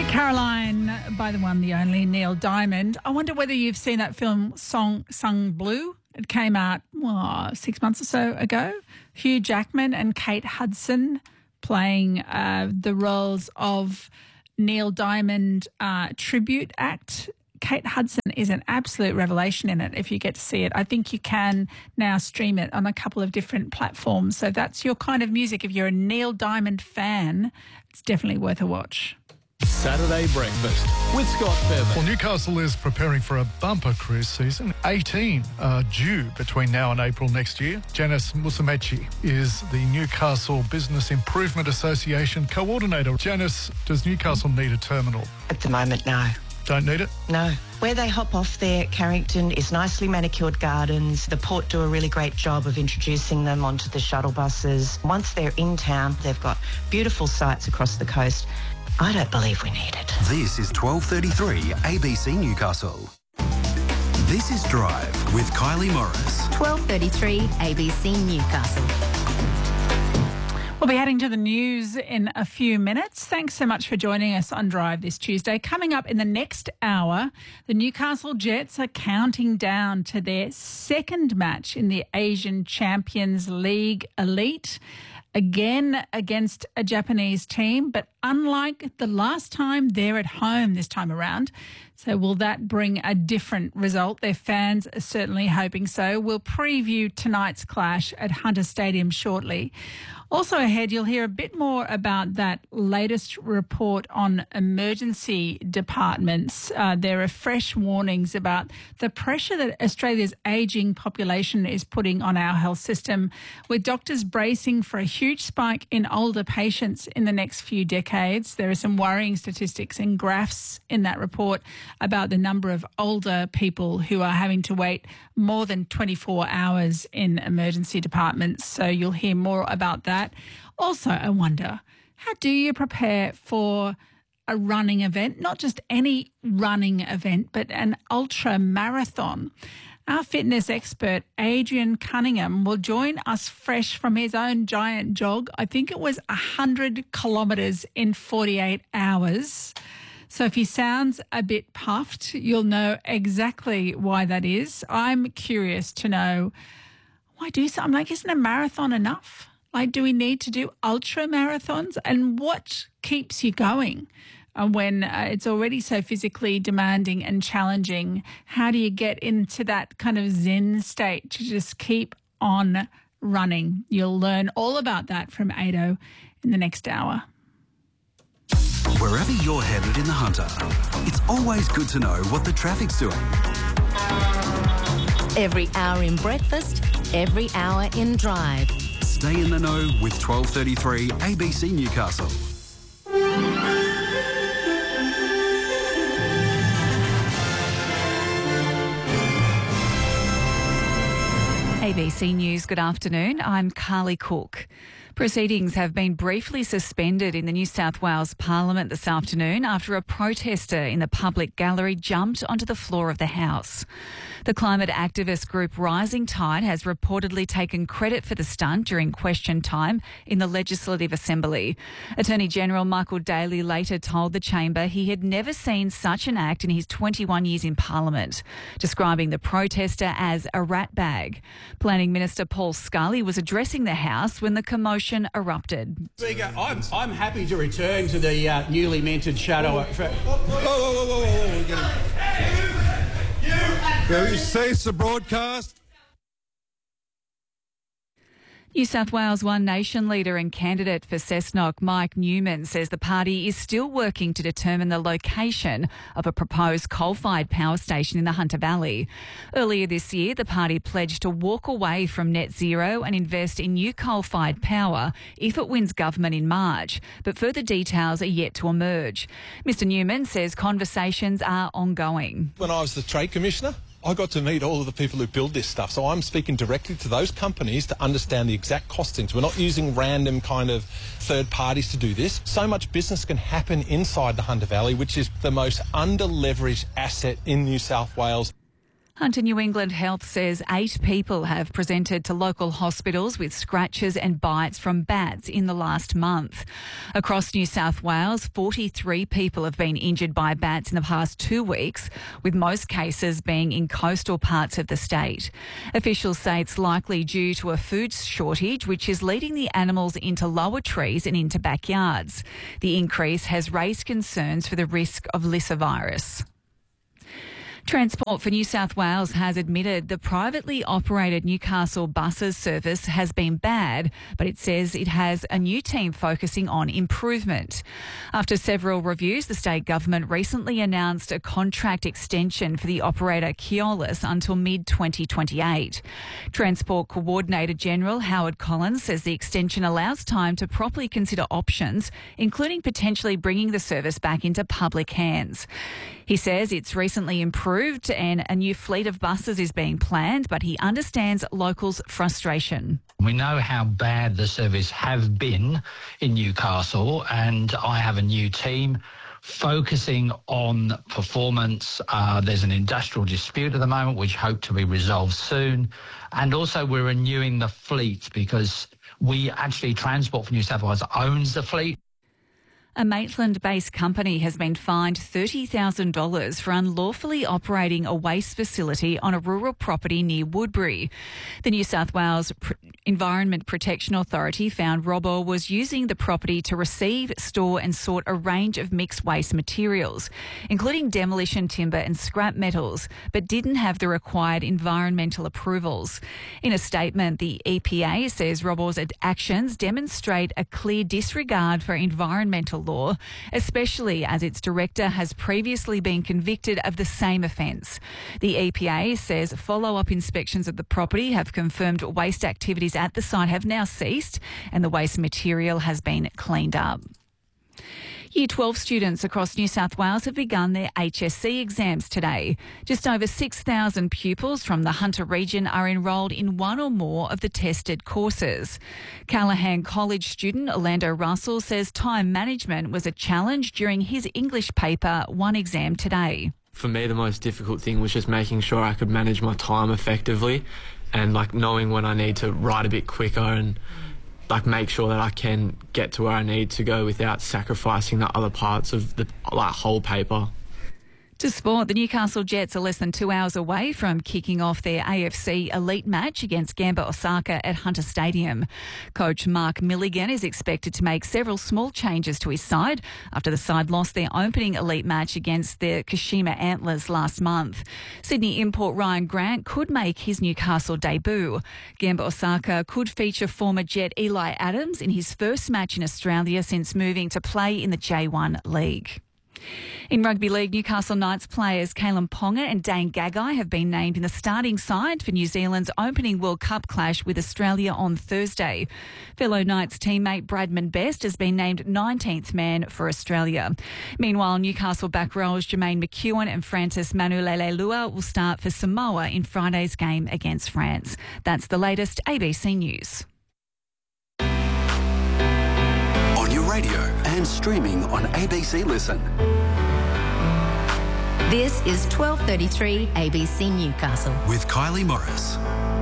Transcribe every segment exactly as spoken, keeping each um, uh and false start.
Sweet Caroline by the one, the only Neil Diamond. I wonder whether you've seen that film Song Sung Blue. It came out well, six months or so ago. Hugh Jackman and Kate Hudson playing uh, the roles of Neil Diamond uh, tribute act. Kate Hudson is an absolute revelation in it if you get to see it. I think you can now stream it on a couple of different platforms. So that's your kind of music. If you're a Neil Diamond fan, it's definitely worth a watch. Saturday Breakfast with Scott Bevan. Well, Newcastle is preparing for a bumper cruise season. eighteen are due between now and April next year. Janice Musamechi is the Newcastle Business Improvement Association coordinator. Janice, does Newcastle need a terminal? At the moment, no. Don't need it? No. Where they hop off there at Carrington is nicely manicured gardens. The port do a really great job of introducing them onto the shuttle buses. Once they're in town, they've got beautiful sites across the coast. I don't believe we need it. This is twelve thirty-three A B C Newcastle. This is Drive with Kylie Morris. twelve thirty-three A B C Newcastle. We'll be heading to the news in a few minutes. Thanks so much for joining us on Drive this Tuesday. Coming up in the next hour, the Newcastle Jets are counting down to their second match in the Asian Champions League Elite, again against a Japanese team, but unlike the last time, they're at home this time around. So will that bring a different result? Their fans are certainly hoping so. We'll preview tonight's clash at Hunter Stadium shortly. Also ahead, you'll hear a bit more about that latest report on emergency departments. Uh, there are fresh warnings about the pressure that Australia's ageing population is putting on our health system, with doctors bracing for a huge spike in older patients in the next few decades. There are some worrying statistics and graphs in that report about the number of older people who are having to wait more than twenty-four hours in emergency departments. So you'll hear more about that. Also, I wonder, how do you prepare for a running event? Not just any running event, but an ultra marathon. Our fitness expert, Adrian Cunningham, will join us fresh from his own giant jog. I think it was one hundred kilometres in forty-eight hours. So if he sounds a bit puffed, you'll know exactly why that is. I'm curious to know, why do something? Like, isn't a marathon enough? Like, do we need to do ultra marathons? And what keeps you going uh, when uh, it's already so physically demanding and challenging? How do you get into that kind of zen state to just keep on running? You'll learn all about that from Ado in the next hour. Wherever you're headed in the Hunter, it's always good to know what the traffic's doing. Every hour in breakfast, every hour in Drive. Stay in the know with twelve thirty-three A B C Newcastle. A B C News, good afternoon. I'm Carly Cook. Proceedings have been briefly suspended in the New South Wales Parliament this afternoon after a protester in the public gallery jumped onto the floor of the House. The climate activist group Rising Tide has reportedly taken credit for the stunt during question time in the Legislative Assembly. Attorney General Michael Daly later told the chamber he had never seen such an act in his twenty-one years in Parliament, describing the protester as a rat bag. Planning Minister Paul Scully was addressing the House when the commotion erupted. Speaker, I'm, I'm happy to return to the uh, newly minted shadow. Whoa, whoa, whoa, whoa, whoa, whoa, whoa. Can you cease the broadcast? New South Wales One Nation leader and candidate for Cessnock, Mike Newman, says the party is still working to determine the location of a proposed coal-fired power station in the Hunter Valley. Earlier this year, the party pledged to walk away from net zero and invest in new coal-fired power if it wins government in March, but further details are yet to emerge. Mister Newman says conversations are ongoing. When I was the Trade Commissioner, I got to meet all of the people who build this stuff, so I'm speaking directly to those companies to understand the exact costings. We're not using random kind of third parties to do this. So much business can happen inside the Hunter Valley, which is the most under-leveraged asset in New South Wales. Hunter New England Health says eight people have presented to local hospitals with scratches and bites from bats in the last month. Across New South Wales, forty-three people have been injured by bats in the past two weeks, with most cases being in coastal parts of the state. Officials say it's likely due to a food shortage, which is leading the animals into lower trees and into backyards. The increase has raised concerns for the risk of lyssavirus. Transport for New South Wales has admitted the privately operated Newcastle buses service has been bad, but it says it has a new team focusing on improvement. After several reviews, the state government recently announced a contract extension for the operator Keolis until mid twenty twenty-eight. Transport Coordinator General Howard Collins says the extension allows time to properly consider options, including potentially bringing the service back into public hands. He says it's recently improved and a new fleet of buses is being planned, but he understands locals' frustration. We know how bad the service have been in Newcastle, and I have a new team focusing on performance. Uh, there's an industrial dispute at the moment which hope to be resolved soon. And also we're renewing the fleet because we actually, Transport for New South Wales owns the fleet. A Maitland-based company has been fined thirty thousand dollars for unlawfully operating a waste facility on a rural property near Woodbury. The New South Wales Environment Protection Authority found Robbo was using the property to receive, store and sort a range of mixed waste materials, including demolition timber and scrap metals, but didn't have the required environmental approvals. In a statement, the E P A says Robbo's actions demonstrate a clear disregard for environmental law, especially as its director has previously been convicted of the same offence. The E P A says follow-up inspections of the property have confirmed waste activities at the site have now ceased and the waste material has been cleaned up. Year twelve students across New South Wales have begun their H S C exams today. Just over six thousand pupils from the Hunter region are enrolled in one or more of the tested courses. Callaghan College student Orlando Russell says time management was a challenge during his English paper one exam today. For me, the most difficult thing was just making sure I could manage my time effectively and like knowing when I need to write a bit quicker and like make sure that I can get to where I need to go without sacrificing the other parts of the like whole paper. To sport, the Newcastle Jets are less than two hours away from kicking off their A F C Elite match against Gamba Osaka at Hunter Stadium. Coach Mark Milligan is expected to make several small changes to his side after the side lost their opening Elite match against the Kashima Antlers last month. Sydney import Ryan Grant could make his Newcastle debut. Gamba Osaka could feature former Jet Eli Adams in his first match in Australia since moving to play in the J one League. In rugby league, Newcastle Knights players Kalen Ponga and Dane Gagai have been named in the starting side for New Zealand's opening World Cup clash with Australia on Thursday. Fellow Knights teammate Bradman Best has been named nineteenth man for Australia. Meanwhile, Newcastle back rowers Jermaine McEwen and Francis Manulelelua will start for Samoa in Friday's game against France. That's the latest A B C News. On your radio and streaming on A B C Listen. This is twelve thirty-three A B C Newcastle. With Kylie Morris.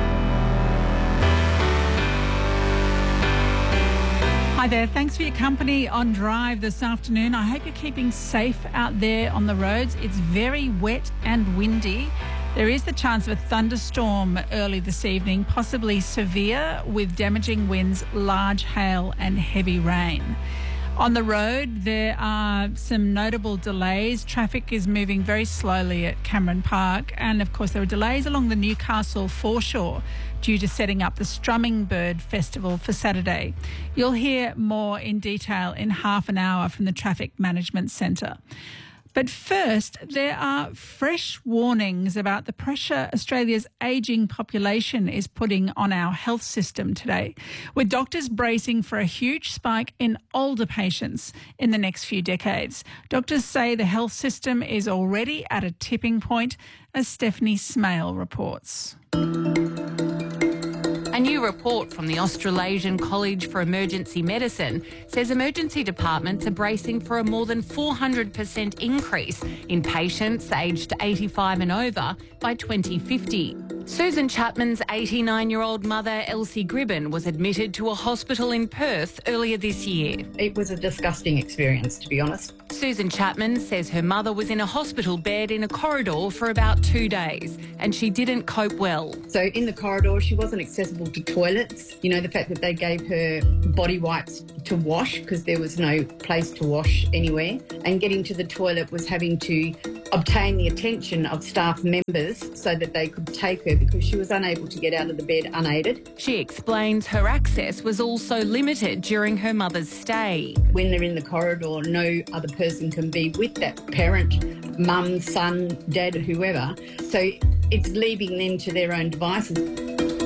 Hi there, thanks for your company on Drive this afternoon. I hope you're keeping safe out there on the roads. It's very wet and windy. There is the chance of a thunderstorm early this evening, possibly severe, with damaging winds, large hail and heavy rain. On the road, there are some notable delays. Traffic is moving very slowly at Cameron Park. And, of course, there are delays along the Newcastle foreshore due to setting up the Strumming Bird Festival for Saturday. You'll hear more in detail in half an hour from the Traffic Management Centre. But first, there are fresh warnings about the pressure Australia's ageing population is putting on our health system today, with doctors bracing for a huge spike in older patients in the next few decades. Doctors say the health system is already at a tipping point, as Stephanie Smale reports. A new report from the Australasian College for Emergency Medicine says emergency departments are bracing for a more than four hundred percent increase in patients aged eighty-five and over by twenty fifty. Susan Chapman's eighty-nine-year-old mother, Elsie Gribben, was admitted to a hospital in Perth earlier this year. It was a disgusting experience, to be honest. Susan Chapman says her mother was in a hospital bed in a corridor for about two days and she didn't cope well. So in the corridor, she wasn't accessible to toilets. You know, the fact that they gave her body wipes to wash because there was no place to wash anywhere. And getting to the toilet was having to obtain the attention of staff members so that they could take her because she was unable to get out of the bed unaided. She explains her access was also limited during her mother's stay. When they're in the corridor, no other person can be with that parent, mum, son, dad, whoever. So it's leaving them to their own devices.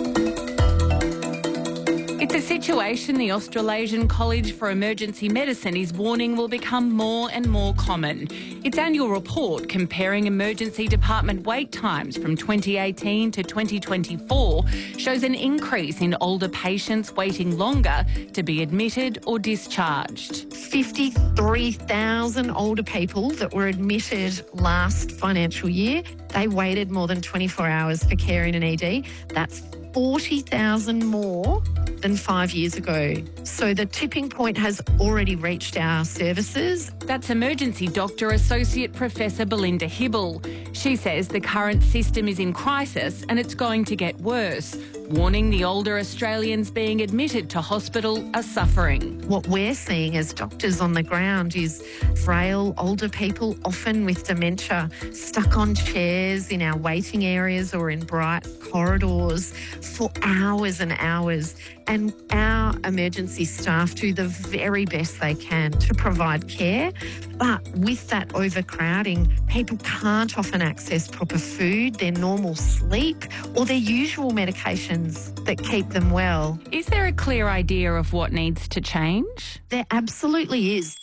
It's a situation the Australasian College for Emergency Medicine is warning will become more and more common. Its annual report comparing emergency department wait times from twenty eighteen to twenty twenty-four shows an increase in older patients waiting longer to be admitted or discharged. fifty-three thousand older people that were admitted last financial year, they waited more than twenty-four hours for care in an E D. That's forty thousand more than five years ago. So the tipping point has already reached our services. That's Emergency Doctor Associate Professor Belinda Hibble. She says the current system is in crisis and it's going to get worse, warning the older Australians being admitted to hospital are suffering. What we're seeing as doctors on the ground is frail older people, often with dementia, stuck on chairs in our waiting areas or in bright corridors for hours and hours. And our emergency staff do the very best they can to provide care. But with that overcrowding, people can't often access proper food, their normal sleep, or their usual medications that keep them well. Is there a clear idea of what needs to change? There absolutely is.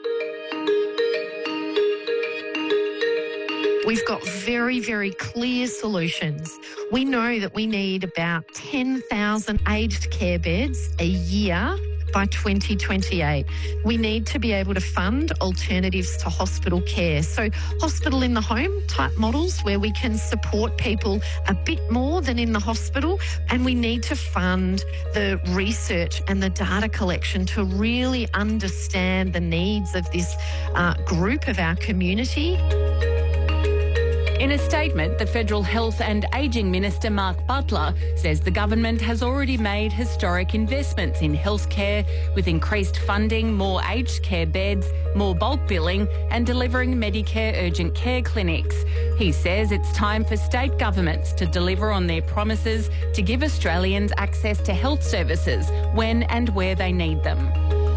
We've got very, very clear solutions. We know that we need about ten thousand aged care beds a year by twenty twenty-eight. We need to be able to fund alternatives to hospital care. So hospital in the home type models where we can support people a bit more than in the hospital. And we need to fund the research and the data collection to really understand the needs of this uh, group of our community. In a statement, the Federal Health and Ageing Minister Mark Butler says the government has already made historic investments in healthcare with increased funding, more aged care beds, more bulk billing and delivering Medicare urgent care clinics. He says it's time for state governments to deliver on their promises to give Australians access to health services when and where they need them.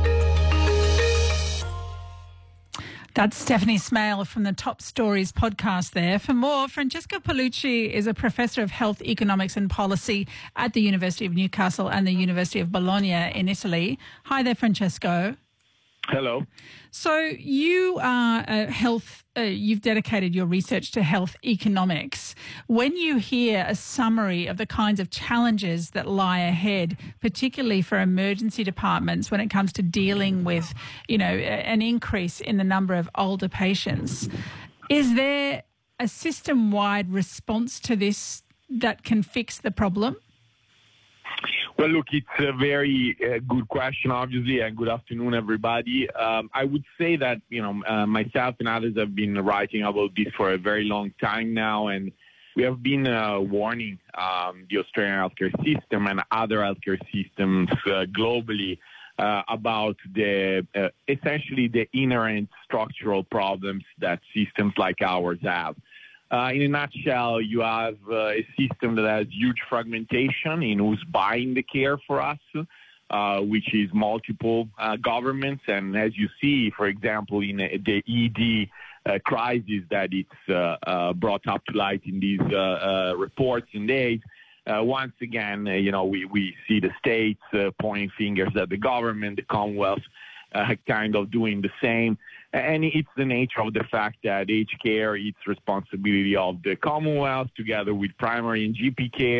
That's Stephanie Smale from the Top Stories podcast there. For more, Francesco Paolucci is a professor of health economics and policy at the University of Newcastle and the University of Bologna in Italy. Hi there, Francesco. Hello. So you are a health, uh, you've dedicated your research to health economics. When you hear a summary of the kinds of challenges that lie ahead, particularly for emergency departments when it comes to dealing with, you know, an increase in the number of older patients, is there a system-wide response to this that can fix the problem? Well, look, it's a very uh, good question, obviously, and good afternoon, everybody. Um, I would say that, you know, uh, myself and others have been writing about this for a very long time now, and we have been uh, warning um, the Australian healthcare system and other healthcare systems uh, globally uh, about the uh, essentially the inherent structural problems that systems like ours have. Uh, in a nutshell, you have uh, a system that has huge fragmentation in who's buying the care for us, uh, which is multiple uh, governments. And as you see, for example, in a, the E D uh, crisis that it's uh, uh, brought up to light in these uh, uh, reports and days, uh, once again, uh, you know, we, we see the states uh, pointing fingers at the government, the Commonwealth uh, kind of doing the same. And it's the nature of the fact that aged care, it's responsibility of the Commonwealth together with primary and G P care.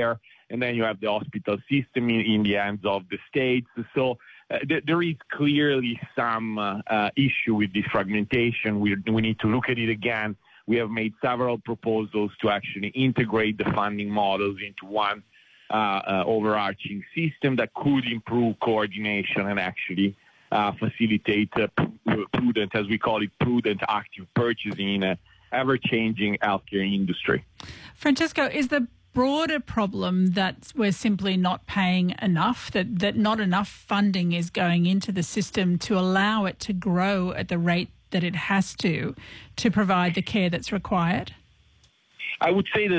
and then you have the hospital system in, in the hands of the states. So uh, th- there is clearly some uh, uh, issue with this fragmentation. We, we need to look at it again. We have made several proposals to actually integrate the funding models into one uh, uh, overarching system that could improve coordination and actually uh, facilitate uh, prudent, as we call it, prudent active purchasing in an ever-changing healthcare industry. Francesco, is the broader problem that we're simply not paying enough, that, that not enough funding is going into the system to allow it to grow at the rate that it has to, to provide the care that's required? I would say that